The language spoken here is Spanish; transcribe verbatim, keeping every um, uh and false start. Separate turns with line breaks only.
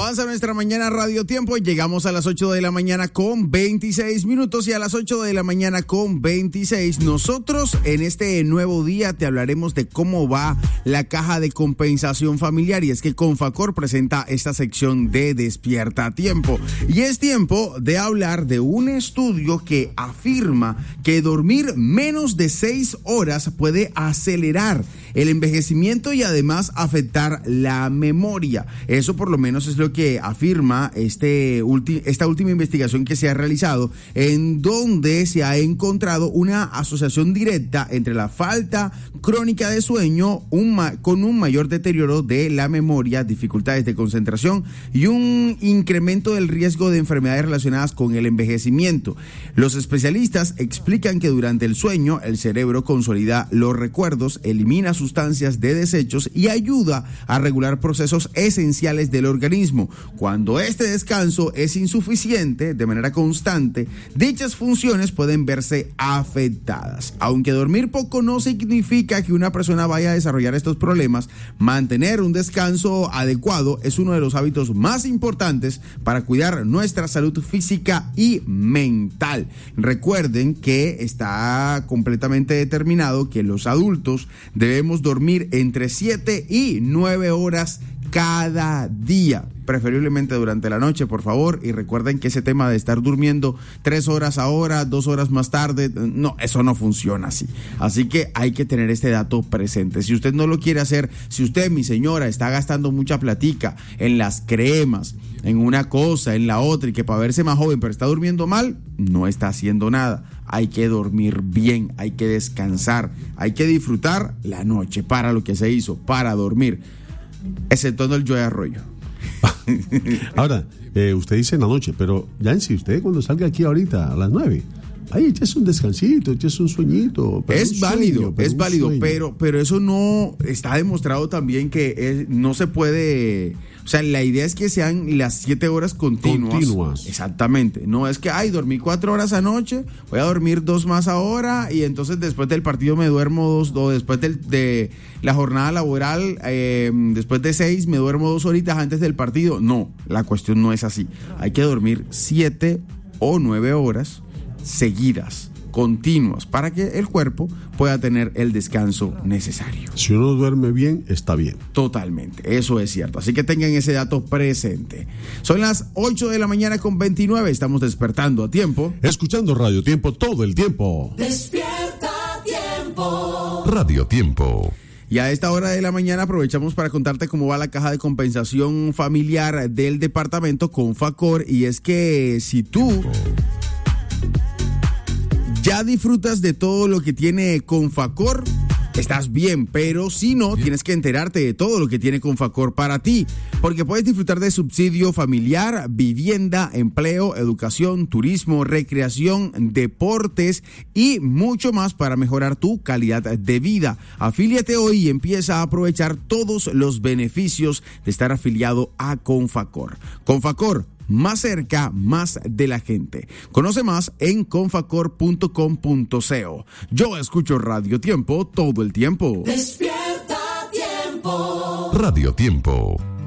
Avanza nuestra mañana Radio Tiempo. Llegamos a las ocho de la mañana con veintiséis minutos y a las ocho de la mañana con veintiséis. Nosotros en este nuevo día te hablaremos de cómo va la caja de compensación familiar. Y es que Confacor presenta esta sección de Despierta a Tiempo. Y es tiempo de hablar de un estudio que afirma que dormir menos de seis horas puede acelerar el envejecimiento y además afectar la memoria. Eso por lo menos es lo que afirma este ulti- esta última investigación que se ha realizado, en donde se ha encontrado una asociación directa entre la falta crónica de sueño un ma- con un mayor deterioro de la memoria, dificultades de concentración y un incremento del riesgo de enfermedades relacionadas con el envejecimiento. Los especialistas explican que durante el sueño el cerebro consolida los recuerdos, elimina sustancias de desechos y ayuda a regular procesos esenciales del organismo. Cuando este descanso es insuficiente de manera constante, dichas funciones pueden verse afectadas. Aunque dormir poco no significa que una persona vaya a desarrollar estos problemas, mantener un descanso adecuado es uno de los hábitos más importantes para cuidar nuestra salud física y mental. Recuerden que está completamente determinado que los adultos debemos dormir entre siete y nueve horas cada día, preferiblemente durante la noche, por favor. Y recuerden que ese tema de estar durmiendo tres horas ahora, dos horas más tarde, no, eso no funciona así. Así que hay que tener este dato presente. Si usted no lo quiere hacer, si usted, mi señora, está gastando mucha platica en las cremas, en una cosa, en la otra, y que para verse más joven, pero está durmiendo mal, no está haciendo nada. Hay que dormir bien, hay que descansar, hay que disfrutar la noche para lo que se hizo, para dormir. Exceptuando el Joey Arroyo.
Ahora, eh, usted dice en la noche, pero Yancy, usted cuando salga aquí ahorita a las nueve, ahí echas un descansito, echas un sueñito.
Es
un
válido,
sueño,
es válido,
sueño.
pero, pero eso no está demostrado también que es, no se puede. O sea, la idea es que sean las siete horas continuas.
Continuas.
Exactamente. No es que, ay, dormí cuatro horas anoche, voy a dormir dos más ahora y entonces después del partido me duermo dos, o después del, de la jornada laboral, eh, después de seis me duermo dos horitas antes del partido. No, la cuestión no es así. Hay que dormir siete o nueve horas seguidas, continuas, para que el cuerpo pueda tener el descanso necesario.
Si uno duerme bien, está bien.
Totalmente, eso es cierto. Así que tengan ese dato presente. Son las ocho de la mañana con veintinueve. Estamos despertando a tiempo.
Escuchando Radio Tiempo todo el tiempo.
Despierta a tiempo.
Radio Tiempo.
Y a esta hora de la mañana aprovechamos para contarte cómo va la caja de compensación familiar del departamento Confacor. Y es que si tú ya disfrutas de todo lo que tiene Confacor, estás bien, pero si no, tienes que enterarte de todo lo que tiene Confacor para ti, porque puedes disfrutar de subsidio familiar, vivienda, empleo, educación, turismo, recreación, deportes y mucho más para mejorar tu calidad de vida. Afíliate hoy y empieza a aprovechar todos los beneficios de estar afiliado a Confacor. Confacor, más cerca, más de la gente. Conoce más en confacor punto com punto co. Yo escucho Radio Tiempo todo el tiempo.
Despierta a tiempo.
Radio Tiempo.